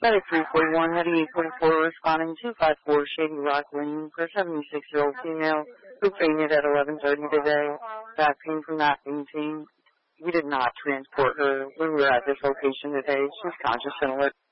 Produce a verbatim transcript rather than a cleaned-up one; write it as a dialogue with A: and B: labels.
A: Medic three forty-one, heading eight forty-four, responding two five four Shady Rock Lane for a seventy-six-year-old female who fainted at eleven thirty today. Back pain from not fainting. We did not transport her when we were at this location today. She's conscious and alert.